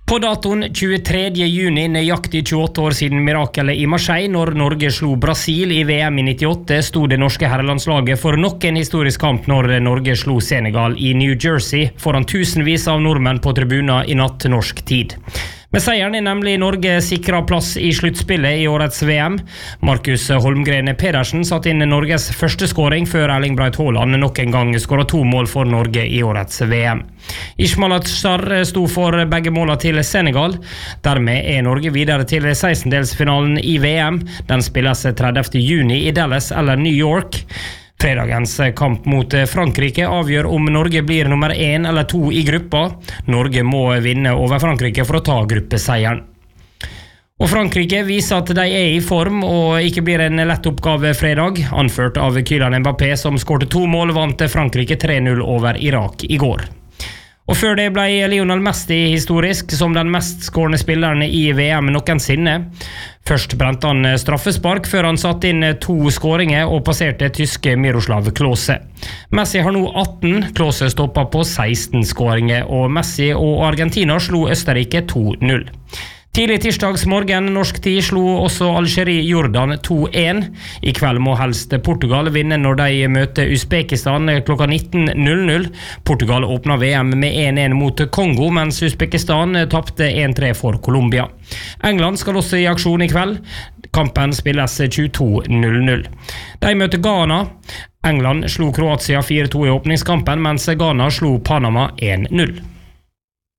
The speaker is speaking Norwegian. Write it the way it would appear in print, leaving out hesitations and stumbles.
På datoen 23. juni, nøyaktig 28 år siden mirakelet i Marseille, når Norge slo Brasil i VM i 98, stod det norske herrelandslaget for nok en historisk kamp når Norge slo Senegal i New Jersey, foran tusenvis av nordmenn på tribuner i natt norsk tid. Med seieren nemlig Norge sikret plass i sluttspillet i årets VM. Markus Holmgren Pedersen satt inn Norges første skåring før Erling Braut Haaland nok en gang skåret 2 mål for Norge i årets VM. Ismail Assar sto for begge målene til Senegal. Dermed Norge videre til 16-delsfinalen i VM. Den spilles 30. juni i Dallas eller New York. Fredagens kamp mot Frankrike avgjør om Norge blir nummer 1 eller 2 i gruppa. Norge må vinne over Frankrike for å ta gruppeseieren. Og Frankrike viser at de i form og ikke blir en lett oppgave fredag. Anført av Kylian Mbappé som skårte 2 mål, vant Frankrike 3-0 over Irak i går. Og før det ble Lionel Messi historisk som den mest skårende spilleren i VM noensinne. Først brente han straffespark før han satt inn 2 skåringer og passerte tyske Miroslav Klose. Messi har nå 18, Klose stoppet på 16 skåringer, og Messi og Argentina slo Østerrike 2-0. Tidlig tirsdagsmorgen norsk tid slo også Algerie Jordan 2-1. I kveld må helst Portugal vinne når de møter Uzbekistan klokka 19.00. Portugal åpner VM med 1-1 mot Kongo, mens Uzbekistan tapte 1-3 for Colombia. England skal også i aksjon i kveld. Kampen spilles 22.00. De møter Ghana. England slo Kroatia 4-2 i åpningskampen, mens Ghana slo Panama 1-0.